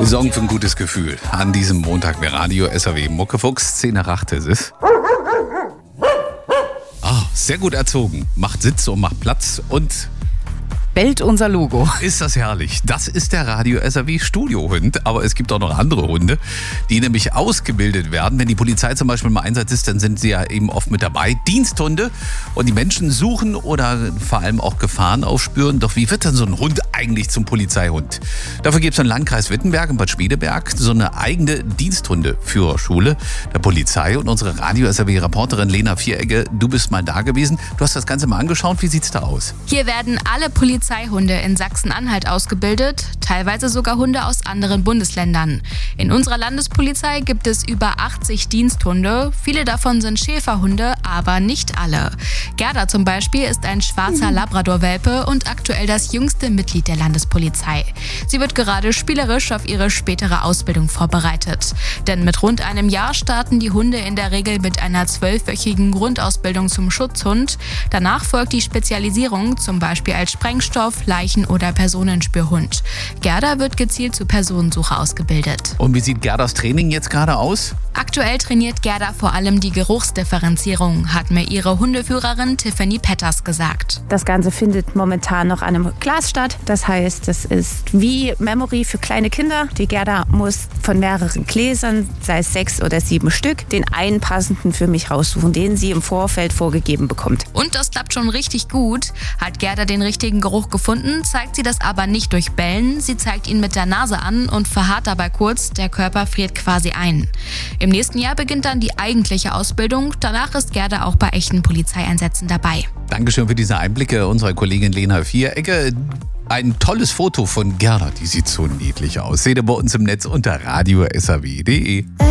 Wir sorgen für ein gutes Gefühl. An diesem Montag bei Radio SAW Muckefuchs, 10 nach 8 ist es. Sehr gut erzogen. Macht Sitz und macht Platz und bellt unser Logo. ist das herrlich. Das ist der Radio SAW Studiohund. Aber es gibt auch noch andere Hunde, die nämlich ausgebildet werden. Wenn die Polizei zum Beispiel im Einsatz ist, dann sind sie ja eben oft mit dabei. Diensthunde. Und die Menschen suchen oder vor allem auch Gefahren aufspüren. Doch wie wird denn so ein Hund eigentlich zum Polizeihund? Dafür gibt es im Landkreis Wittenberg, in Bad Schwedeberg, so eine eigene Diensthunde-Führerschule der Polizei. Und unsere Radio SAW-Reporterin Lena Vieregge, du bist mal da gewesen. Du hast das Ganze mal angeschaut. Wie sieht's da aus? Hier werden alle Polizeihunde in Sachsen-Anhalt ausgebildet, teilweise sogar Hunde aus anderen Bundesländern. In unserer Landespolizei gibt es über 80 Diensthunde. Viele davon sind Schäferhunde, aber nicht alle. Gerda zum Beispiel ist ein schwarzer Labrador-Welpe und aktuell das jüngste Mitglied der Landespolizei. Sie wird gerade spielerisch auf ihre spätere Ausbildung vorbereitet. Denn mit rund einem Jahr starten die Hunde in der Regel mit einer 12-wöchigen Grundausbildung zum Schutzhund. Danach folgt die Spezialisierung, zum Beispiel als Sprengstoff, Leichen- oder Personenspürhund. Gerda wird gezielt zur Personensuche ausgebildet. Und wie sieht Gerdas Training jetzt gerade aus? Aktuell trainiert Gerda vor allem die Geruchsdifferenzierung, hat mir ihre Hundeführerin Tiffany Petters gesagt. Das Ganze findet momentan noch an einem Glas statt. Das heißt, es ist wie Memory für kleine Kinder. Die Gerda muss von mehreren Gläsern, sei es 6 oder 7 Stück, den einen passenden für mich raussuchen, den sie im Vorfeld vorgegeben bekommt. Und das klappt schon richtig gut. Hat Gerda den richtigen Geruch gefunden, zeigt sie das aber nicht durch Bellen. Sie zeigt ihn mit der Nase an und verharrt dabei kurz. Der Körper friert quasi ein. Im nächsten Jahr beginnt dann die eigentliche Ausbildung. Danach ist Gerda auch bei echten Polizeieinsätzen dabei. Dankeschön für diese Einblicke unserer Kollegin Lena Vieregge. Ein tolles Foto von Gerda, die sieht so niedlich aus. Seht ihr bei uns im Netz unter radiosaw.de.